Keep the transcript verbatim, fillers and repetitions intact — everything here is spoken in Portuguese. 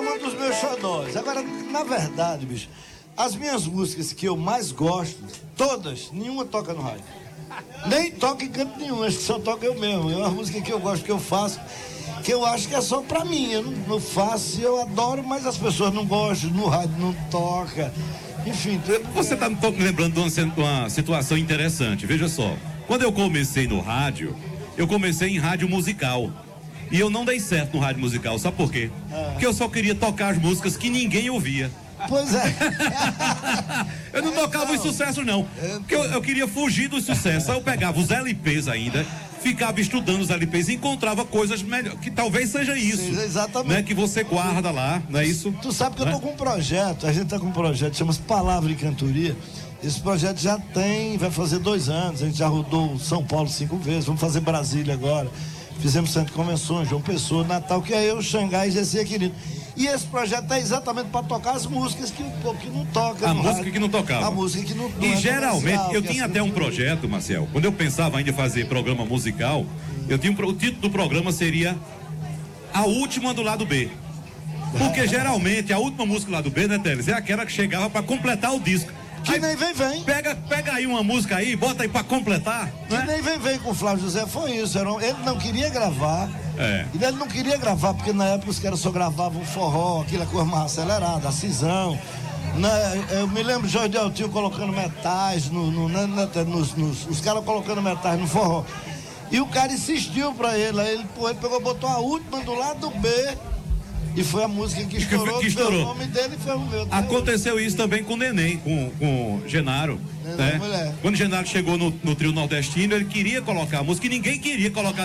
uma dos meus xodós. Agora, na verdade, bicho, as minhas músicas que eu mais gosto, todas, nenhuma toca no rádio. Nem toca em canto nenhum, acho que só toca eu mesmo. É uma música que eu gosto, que eu faço, que eu acho que é só pra mim. Eu não, não faço, eu adoro, mas as pessoas não gostam, no rádio não toca. Enfim. Você tá me lembrando de uma, uma situação interessante. Veja só, quando eu comecei no rádio, eu comecei em rádio musical. E eu não dei certo no rádio musical, sabe por quê? Ah. Porque eu só queria tocar as músicas que ninguém ouvia. Pois é. Eu não tocava os sucessos, não. Porque eu, eu queria fugir dos sucessos. Aí eu pegava os L Ps ainda, ficava estudando os L Ps e encontrava coisas melhores. Que talvez seja isso. Sim, exatamente. Né, que você guarda lá, não é isso? Tu sabe que né? eu tô com um projeto, a gente tá com um projeto, chama-se Palavra e Cantoria. Esse projeto já tem, vai fazer dois anos. A gente já rodou São Paulo cinco vezes, vamos fazer Brasília agora. Fizemos centro de convenções, João Pessoa, Natal, que é eu, Xangai e Gessia Querido. E esse projeto é exatamente para tocar as músicas que, que não tocam. A música rádio, que não tocava. A música que não, não E é geralmente, eu tinha até um projeto, Marcel, quando eu pensava ainda em fazer programa musical, eu tinha um, o título do programa seria A Última do Lado B. Porque geralmente a última música do lado B, né, Teles, é aquela que chegava para completar o disco. Que aí, nem vem, vem. Pega, pega aí uma música aí, bota aí pra completar. Que né? nem vem, vem com o Flávio José, foi isso. Era um, ele não queria gravar. É. E ele não queria gravar, porque na época os caras só gravavam forró, aquela coisa mais acelerada, a cisão. Né? Eu me lembro de Jorge Deltinho colocando metais, no, no, no, no, nos, nos, os caras colocando metais no forró. E o cara insistiu pra ele, aí ele, pô, ele pegou, botou a última do lado B. E foi a música que estourou, que estourou. O nome dele foi o meu. Aconteceu isso também com o Neném, com, com Genaro. Né? Quando o Genaro chegou no, no trio nordestino, ele queria colocar a música e ninguém queria colocar